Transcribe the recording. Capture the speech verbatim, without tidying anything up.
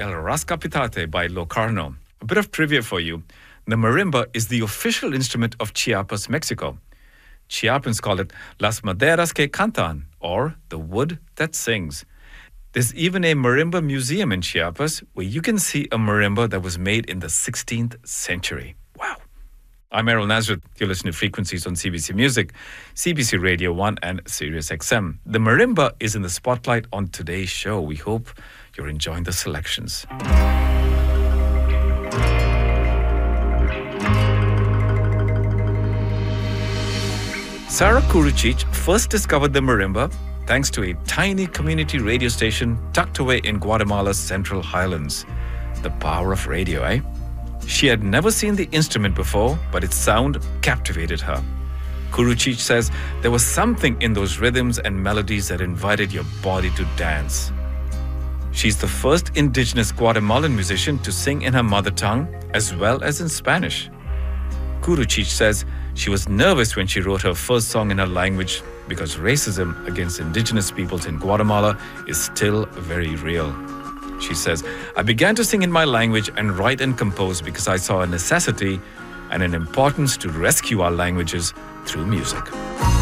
El Rascapitate by Locarno. A bit of trivia for you. The marimba is the official instrument of Chiapas, Mexico. Chiapans call it Las Maderas que Cantan, or the wood that sings. There's even a marimba museum in Chiapas where you can see a marimba that was made in the sixteenth century. Wow. I'm Errol Nazareth. You're listening to Frequencies on C B C Music, C B C Radio one and Sirius X M. The marimba is in the spotlight on today's show. We hope you're enjoying the selections. Sara Kurucic first discovered the marimba thanks to a tiny community radio station tucked away in Guatemala's Central Highlands. The power of radio, eh? She had never seen the instrument before, but its sound captivated her. Kurucic says there was something in those rhythms and melodies that invited your body to dance. She's the first indigenous Guatemalan musician to sing in her mother tongue as well as in Spanish. Kurucic says she was nervous when she wrote her first song in her language because racism against indigenous peoples in Guatemala is still very real. She says, I began to sing in my language and write and compose because I saw a necessity and an importance to rescue our languages through music.